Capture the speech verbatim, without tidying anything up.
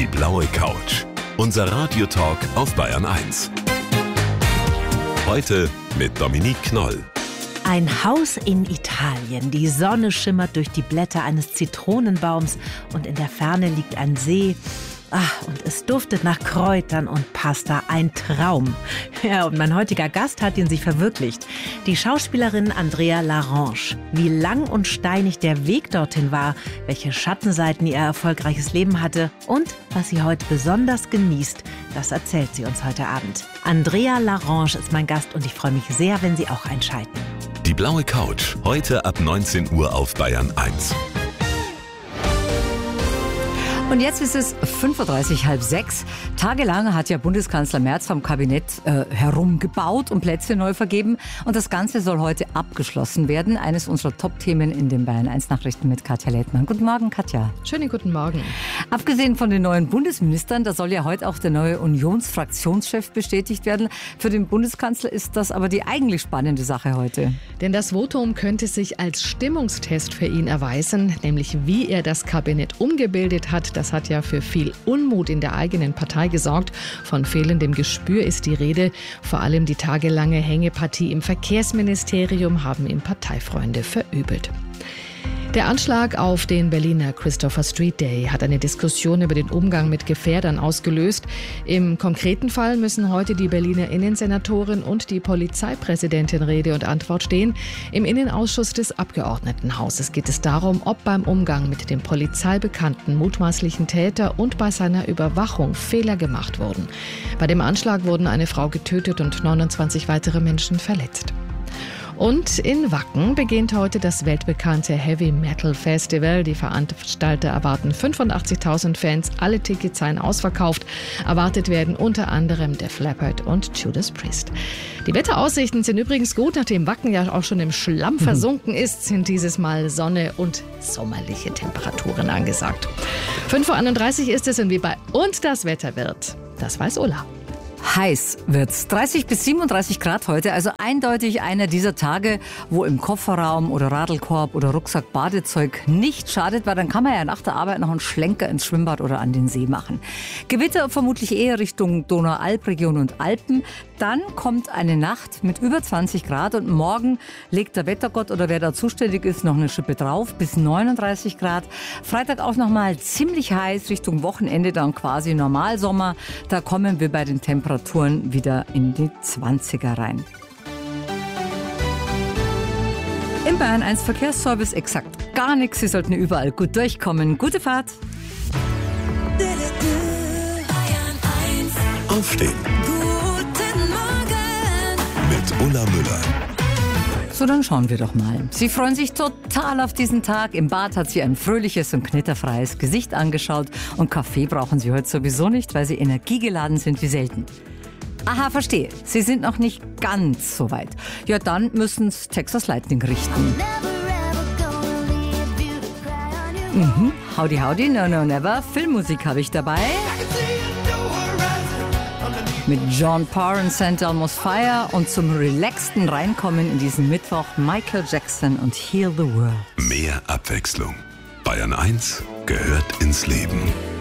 Die blaue Couch. Unser Radiotalk auf Bayern eins. Heute mit Dominique Knoll. Ein Haus in Italien. Die Sonne schimmert durch die Blätter eines Zitronenbaums und in der Ferne liegt ein See. Ach, und es duftet nach Kräutern und Pasta. Ein Traum. Ja, und mein heutiger Gast hat ihn sich verwirklicht. Die Schauspielerin Andrea L'Arrange. Wie lang und steinig der Weg dorthin war, welche Schattenseiten ihr erfolgreiches Leben hatte und was sie heute besonders genießt, das erzählt sie uns heute Abend. Andrea L'Arrange ist mein Gast und ich freue mich sehr, wenn Sie auch einschalten. Die blaue Couch. Heute ab neunzehn Uhr auf Bayern eins. Und jetzt ist es fünf Uhr dreißig, halb sechs. Tagelang hat ja Bundeskanzler Merz vom Kabinett äh, herumgebaut und Plätze neu vergeben. Und das Ganze soll heute abgeschlossen werden. Eines unserer Top-Themen in den Bayern eins Nachrichten mit Katja Lettmann. Guten Morgen, Katja. Schönen guten Morgen. Abgesehen von den neuen Bundesministern, da soll ja heute auch der neue Unionsfraktionschef bestätigt werden. Für den Bundeskanzler ist das aber die eigentlich spannende Sache heute. Denn das Votum könnte sich als Stimmungstest für ihn erweisen, nämlich wie er das Kabinett umgebildet hat. Das hat ja für viel Unmut in der eigenen Partei gesorgt. Von fehlendem Gespür ist die Rede. Vor allem die tagelange Hängepartie im Verkehrsministerium haben ihm Parteifreunde verübelt. Der Anschlag auf den Berliner Christopher Street Day hat eine Diskussion über den Umgang mit Gefährdern ausgelöst. Im konkreten Fall müssen heute die Berliner Innensenatorin und die Polizeipräsidentin Rede und Antwort stehen. Im Innenausschuss des Abgeordnetenhauses geht es darum, ob beim Umgang mit dem polizeibekannten mutmaßlichen Täter und bei seiner Überwachung Fehler gemacht wurden. Bei dem Anschlag wurden eine Frau getötet und neunundzwanzig weitere Menschen verletzt. Und in Wacken beginnt heute das weltbekannte Heavy Metal Festival. Die Veranstalter erwarten fünfundachtzigtausend Fans. Alle Tickets seien ausverkauft. Erwartet werden unter anderem Def Leppard und Judas Priest. Die Wetteraussichten sind übrigens gut. Nachdem Wacken ja auch schon im Schlamm versunken ist, sind dieses Mal Sonne und sommerliche Temperaturen angesagt. fünf Uhr einunddreißig ist es und wie bei uns das Wetter wird, das weiß Ulla. Heiß wird's. dreißig bis siebenunddreißig Grad heute, also eindeutig einer dieser Tage, wo im Kofferraum oder Radlkorb oder Rucksack Badezeug nicht schadet, weil dann kann man ja nach der Arbeit noch einen Schlenker ins Schwimmbad oder an den See machen. Gewitter vermutlich eher Richtung Donau-Alp-Region und Alpen. Dann kommt eine Nacht mit über zwanzig Grad und morgen legt der Wettergott oder wer da zuständig ist noch eine Schippe drauf bis neununddreißig Grad. Freitag auch nochmal ziemlich heiß, Richtung Wochenende dann quasi Normalsommer. Da kommen wir bei den Temperaturen wieder in die zwanziger rein. Im Bayern eins Verkehrsservice exakt gar nichts. Sie sollten überall gut durchkommen. Gute Fahrt. Aufstehen. Mit Ulla Müller. So, dann schauen wir doch mal. Sie freuen sich total auf diesen Tag. Im Bad hat sie ein fröhliches und knitterfreies Gesicht angeschaut. Und Kaffee brauchen sie heute sowieso nicht, weil sie energiegeladen sind wie selten. Aha, verstehe. Sie sind noch nicht ganz so weit. Ja, dann müssen Sie Texas Lightning richten. Mhm. Howdy, howdy, no, no, never. Filmmusik habe ich dabei. Mit John Parr und Saint Elmo's Fire und zum relaxten Reinkommen in diesen Mittwoch Michael Jackson und Heal the World. Mehr Abwechslung. Bayern eins gehört ins Leben.